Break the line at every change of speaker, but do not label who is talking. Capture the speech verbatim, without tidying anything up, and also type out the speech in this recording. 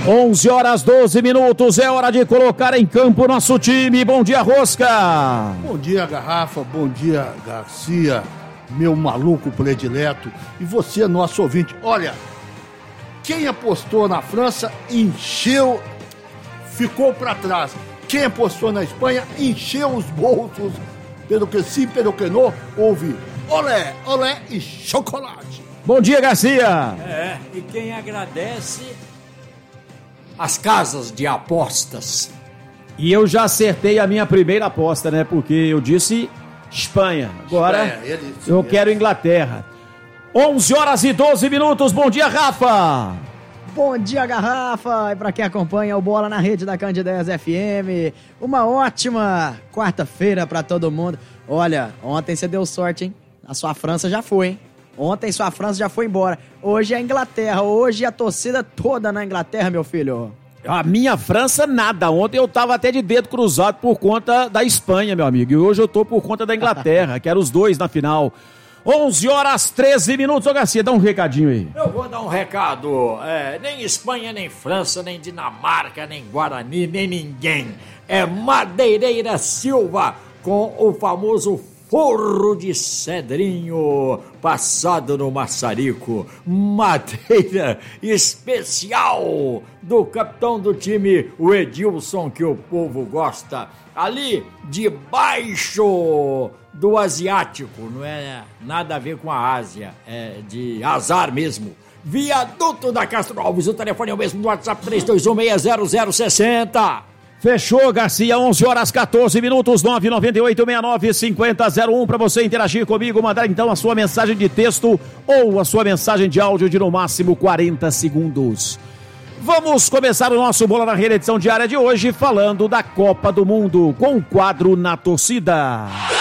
onze horas doze minutos, é hora de colocar em campo nosso time. Bom dia, Rosca.
Bom dia, Garrafa. Bom dia, Garcia, meu maluco predileto. E você, nosso ouvinte. Olha, quem apostou na França encheu, ficou para trás. Quem apostou na Espanha encheu os bolsos. Pelo que sim, pelo que não, houve olé, olé e chocolate.
Bom dia, Garcia.
É, e quem agradece... as casas de apostas.
E eu já acertei a minha primeira aposta, né? Porque eu disse Espanha. Agora
Espanha, ele,
eu
ele.
quero Inglaterra. onze horas e doze minutos. Bom dia, Rafa.
Bom dia, Garrafa. E pra quem acompanha o Bola na Rede da Candidez F M, uma ótima quarta-feira pra todo mundo. Olha, ontem você deu sorte, hein? A sua França já foi, hein? Ontem sua França já foi embora. Hoje é a Inglaterra. Hoje a torcida toda na Inglaterra, meu filho.
A minha França, nada. Ontem eu tava até de dedo cruzado por conta da Espanha, meu amigo. E hoje eu tô por conta da Inglaterra. Quero os dois na final. onze horas treze minutos. Ô, Garcia, dá um recadinho aí.
Eu vou dar um recado. É, nem Espanha, nem França, nem Dinamarca, nem Guarani, nem ninguém. É Madeireira Silva com o famoso forro de cedrinho passado no maçarico, madeira especial do capitão do time, o Edilson, que o povo gosta, ali debaixo do asiático, não é nada a ver com a Ásia, é de azar mesmo. Viaduto da Castro Alves, o telefone é o mesmo do WhatsApp três dois um seis zero zero seis zero.
Fechou, Garcia, onze horas quatorze minutos, nove nove oito seis nove cinco zero zero um, para você interagir comigo, mandar então a sua mensagem de texto ou a sua mensagem de áudio de no máximo quarenta segundos. Vamos começar o nosso Bola na Rede edição diária de hoje falando da Copa do Mundo com o quadro Na Torcida.